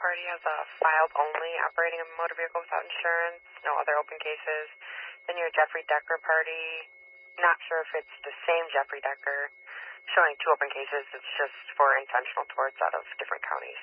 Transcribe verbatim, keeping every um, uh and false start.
party has a filed only operating a motor vehicle without insurance, no other open cases. Then your Jeffrey Decker party, not sure if it's the same Jeffrey Decker, showing two open cases. It's just for intentional torts out of different counties.